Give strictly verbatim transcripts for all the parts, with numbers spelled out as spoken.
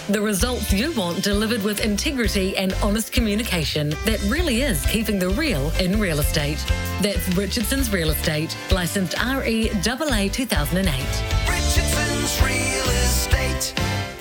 The results you want delivered with integrity and honest communication that really is keeping the real in real estate. That's Richardson's Real Estate, licensed R E A A two thousand eight. Richardson's Real Estate.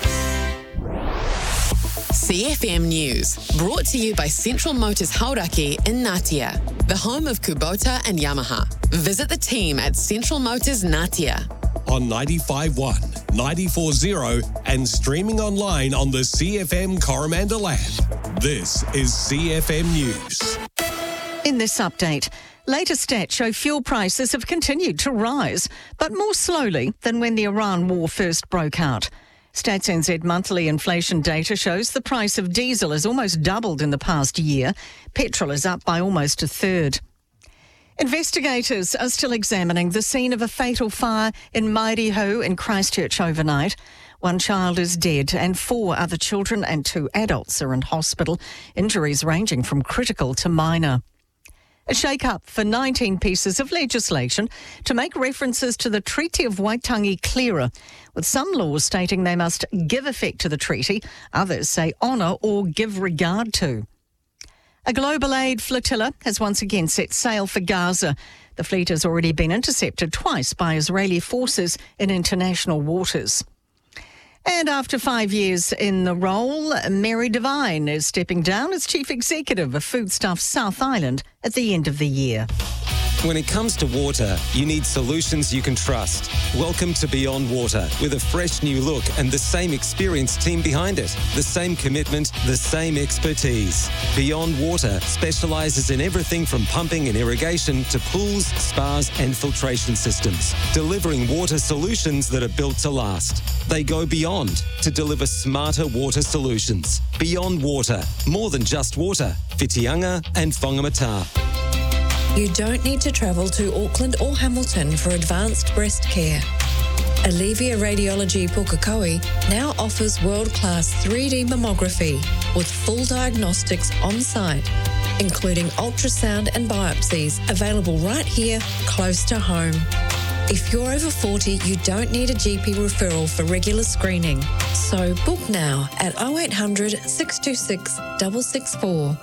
C F M News, brought to you by Central Motors Hauraki in Ngatea, the home of Kubota and Yamaha. Visit the team at Central Motors Ngatea. On ninety-five point one, ninety-four point zero and streaming online on the C F M Coromandel app. This is C F M News. In this update, latest stats show fuel prices have continued to rise, but more slowly than when the Iran war first broke out. Stats N Z monthly inflation data shows the price of diesel has almost doubled in the past year. Petrol is up by almost a third. Investigators are still examining the scene of a fatal fire in Mairiho in Christchurch overnight. One child is dead and four other children and two adults are in hospital, injuries ranging from critical to minor. A shake-up for nineteen pieces of legislation to make references to the Treaty of Waitangi clearer, with some laws stating they must give effect to the treaty, others say honour or give regard to. A global aid flotilla has once again set sail for Gaza. The fleet has already been intercepted twice by Israeli forces in international waters. And after five years in the role, Mary Devine is stepping down as Chief Executive of Foodstuffs South Island at the end of the year. When it comes to water, you need solutions you can trust. Welcome to Beyond Water, with a fresh new look and the same experienced team behind it. The same commitment, the same expertise. Beyond Water specialises in everything from pumping and irrigation to pools, spas and filtration systems, delivering water solutions that are built to last. They go beyond to deliver smarter water solutions. Beyond Water, more than just water. Whitianga and Whangamata. You don't need to travel to Auckland or Hamilton for advanced breast care. Alivia Radiology Pukekohe now offers world-class three D mammography with full diagnostics on site, including ultrasound and biopsies available right here, close to home. If you're over forty, you don't need a G P referral for regular screening. So book now at oh eight hundred, six two six, six six four.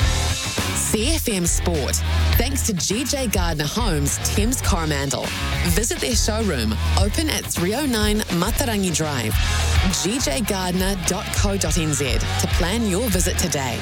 C F M Sport, thanks to G J Gardner Homes, Thames Coromandel. Visit their showroom, open at three oh nine Matarangi Drive, g j gardner dot co dot n z to plan your visit today.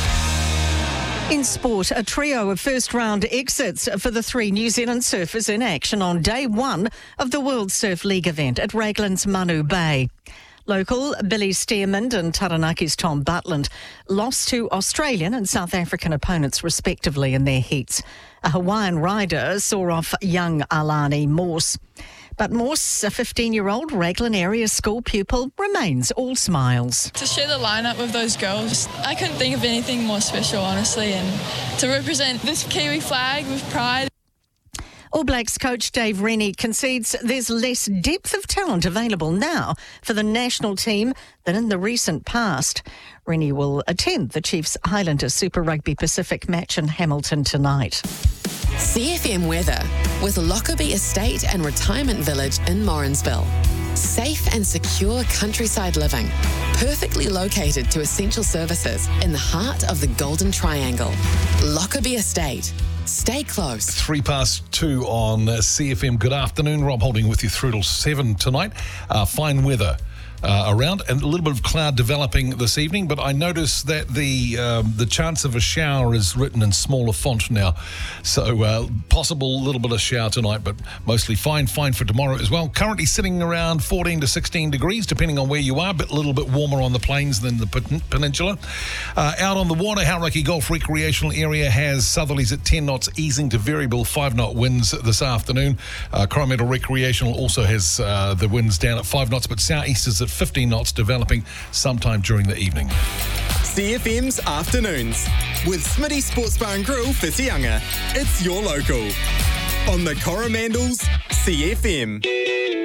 In sport, a trio of first-round exits for the three New Zealand surfers in action on day one of the World Surf League event at Raglan's Manu Bay. Local Billy Stearman and Taranaki's Tom Butland lost to Australian and South African opponents respectively in their heats. A Hawaiian rider saw off young Alani Morse. But Morse, a fifteen-year-old Raglan area school pupil, remains all smiles. To share the lineup with those girls, I couldn't think of anything more special, honestly, and to represent this Kiwi flag with pride. All Blacks coach Dave Rennie concedes there's less depth of talent available now for the national team than in the recent past. Rennie will attend the Chiefs Highlander Super Rugby Pacific match in Hamilton tonight. C F M weather with Lockerbie Estate and Retirement Village in Morrinsville. Safe and secure countryside living, perfectly located to essential services in the heart of the Golden Triangle. Lockerbie Estate. Stay close. Three past two on uh, C F M. Good afternoon. Rob Holding with you through till seven tonight. Uh, fine weather uh, around and a little bit of cloud developing this evening, but I notice that the um, the chance of a shower is written in smaller font now. So uh, possible little bit of shower tonight, but mostly fine, fine for tomorrow as well. Currently sitting around fourteen to sixteen degrees, depending on where you are, but a little bit warmer on the plains than the pen- peninsula. Uh, out on the water, Hauraki Golf Recreational Area has southerlies at ten knots, easing to variable five knot winds this afternoon. Uh, Coromandel Recreational also has uh, the winds down at five knots, but southeasters at fifteen knots, developing sometime during the evening. C F M's Afternoons with Smitty Sports Bar and Grill, Whitianga. It's your local on the Coromandel's C F M.